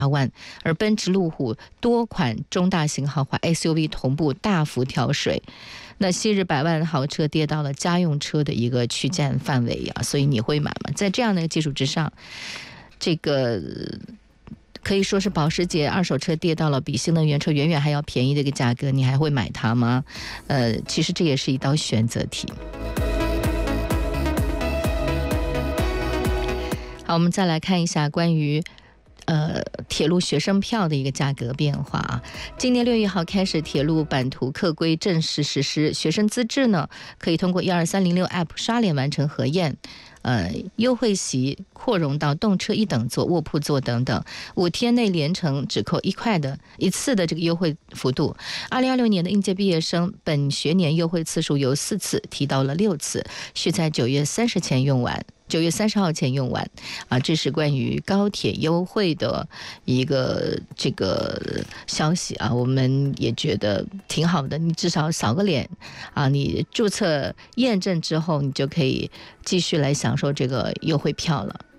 万，而奔驰、路虎多款中大型豪华 SUV 同步大幅跳水。那昔日100万豪车跌到了家用车的一个区间范围啊，所以你会买吗？在这样的基础之上，这个可以说是保时捷二手车跌到了比新能源车远远还要便宜的一个价格，你还会买它吗？其实这也是一道选择题。好，我们再来看一下关于铁路学生票的一个价格变化啊。今年6月1号开始，铁路版图客规正式实施，学生资质呢可以通过12306 App 刷脸完成核验。优惠席扩容到动车1等座、卧铺座等等，5天内连程只扣1块的一次的这个优惠幅度。2026年的应届毕业生本学年优惠次数由4次提到了6次，需在9月30前用完。9月30号前用完啊，这是关于高铁优惠的一个这个消息啊，我们也觉得挺好的。你至少扫个脸啊，你注册验证之后，你就可以继续来享受这个优惠票了。